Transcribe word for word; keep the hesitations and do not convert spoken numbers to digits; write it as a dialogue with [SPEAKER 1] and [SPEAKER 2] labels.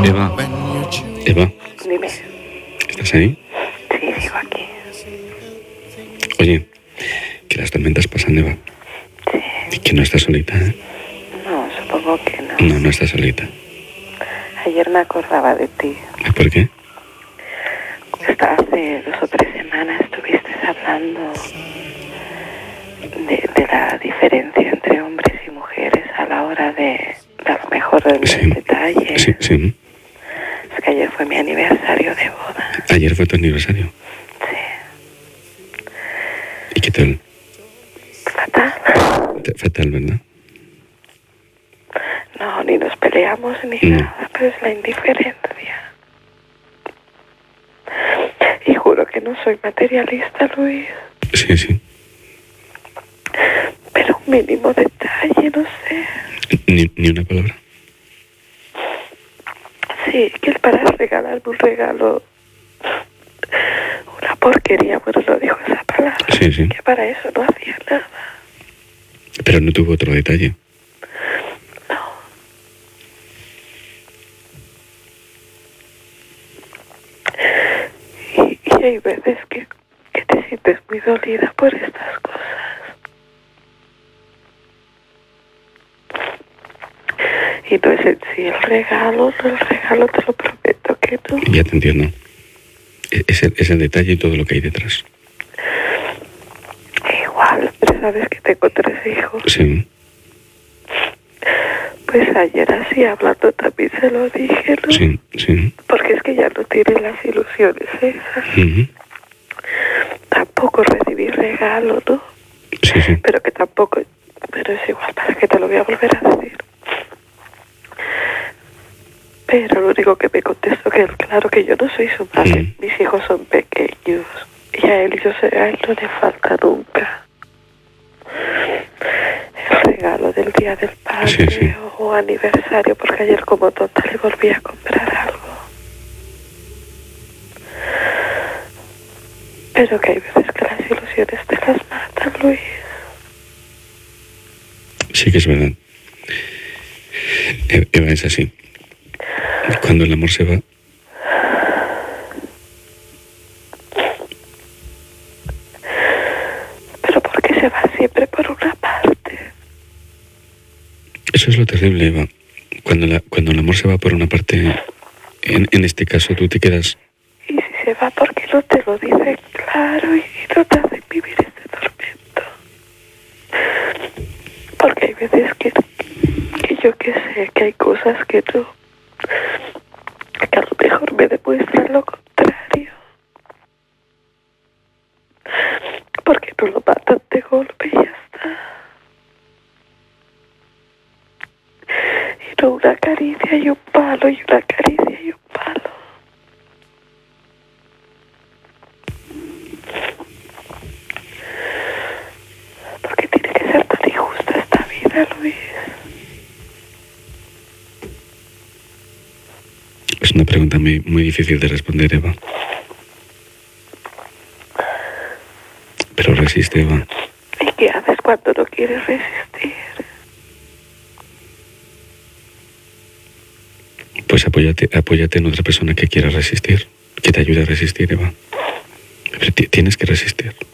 [SPEAKER 1] Eva, Eva,
[SPEAKER 2] Dime.
[SPEAKER 1] ¿estás ahí?
[SPEAKER 2] Sí, sigo aquí.
[SPEAKER 1] Oye, que las tormentas pasan, Eva.
[SPEAKER 2] Sí.
[SPEAKER 1] Y que no estás solita, ¿eh?
[SPEAKER 2] No, supongo que no.
[SPEAKER 1] No, no estás solita.
[SPEAKER 2] Ayer me acordaba de ti.
[SPEAKER 1] ¿Por qué?
[SPEAKER 2] Hasta hace dos o tres semanas estuviste hablando de, de la diferencia entre hombres y mujeres a la hora de, de a lo mejor del
[SPEAKER 1] Sí.
[SPEAKER 2] detalle.
[SPEAKER 1] Sí, sí.
[SPEAKER 2] Es que ayer fue mi aniversario de boda.
[SPEAKER 1] Ayer fue tu aniversario.
[SPEAKER 2] Sí.
[SPEAKER 1] ¿Y qué tal?
[SPEAKER 2] Fatal.
[SPEAKER 1] Te- Fatal, ¿verdad?
[SPEAKER 2] No, ni nos peleamos ni
[SPEAKER 1] No.
[SPEAKER 2] nada, pero es la indiferencia. Y juro que no soy materialista, Luis.
[SPEAKER 1] Sí, sí.
[SPEAKER 2] Pero un mínimo detalle, no sé.
[SPEAKER 1] Ni, ni una palabra.
[SPEAKER 2] Sí, que él para regalarme un regalo, una porquería, bueno, no dijo esa palabra.
[SPEAKER 1] Sí, sí.
[SPEAKER 2] Que para eso no hacía nada.
[SPEAKER 1] Pero no tuvo otro detalle.
[SPEAKER 2] No. Y, y hay veces que, que te sientes muy dolida por estas cosas. Y no es en sí el regalo, no el regalo, te lo prometo que no.
[SPEAKER 1] Ya te entiendo. E- Es el, es el detalle y todo lo que hay detrás.
[SPEAKER 2] Igual, pero sabes que tengo tres hijos.
[SPEAKER 1] Sí.
[SPEAKER 2] Pues ayer así hablando también se lo dije, ¿no?
[SPEAKER 1] Sí, sí.
[SPEAKER 2] Porque es que ya no tiene las ilusiones esas.
[SPEAKER 1] Ujú.
[SPEAKER 2] Tampoco recibí regalo, ¿no?
[SPEAKER 1] Sí, sí.
[SPEAKER 2] Pero que tampoco... Pero es igual, ¿para qué te lo voy a volver a decir? Pero lo único que me contestó que claro que yo no soy su madre.
[SPEAKER 1] Mm.
[SPEAKER 2] Mis hijos son pequeños. Y a él, yo sé, a él no le falta nunca el regalo del Día del Padre.
[SPEAKER 1] Sí, sí.
[SPEAKER 2] O, o aniversario, porque ayer como tonta le volví a comprar algo. Pero que hay veces que las ilusiones te las matan, Luis.
[SPEAKER 1] Sí que es verdad. E- Eva, es así. Cuando el amor se va,
[SPEAKER 2] Pero ¿por qué se va siempre por una parte?
[SPEAKER 1] eso es lo terrible, Eva. Cuando, la, cuando el amor se va por una parte, en, en este caso tú te quedas...
[SPEAKER 2] Y si se va, ¿por qué no te lo dice claro y no te hace vivir este tormento? Porque hay veces que, que yo que sé, que hay cosas que no, que a lo mejor me demuestran lo contrario. Porque no lo matan de golpe y ya está. Y no una caricia y un palo, y una caricia y un palo. ¿Por qué tiene que ser tan injusta esta vida, Luis?
[SPEAKER 1] Es una pregunta muy, muy difícil de responder, Eva. Pero resiste, Eva.
[SPEAKER 2] ¿Y qué haces cuando no quieres resistir?
[SPEAKER 1] Pues apóyate, apóyate en otra persona que quiera resistir, que te ayude a resistir, Eva. Pero ti- tienes que resistir.